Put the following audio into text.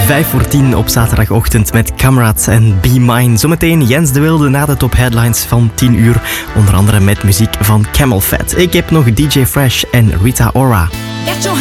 5:10 op zaterdagochtend met Kamrat en Be Mine. Zometeen Jens de Wilde na de top headlines van 10 uur. Onder andere met muziek van Camel Fat. Ik heb nog DJ Fresh en Rita Ora.